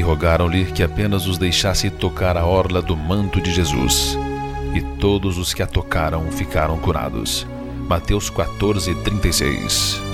E rogaram-lhe que apenas os deixasse tocar a orla do manto de Jesus. E todos os que a tocaram ficaram curados. Mateus 14:36.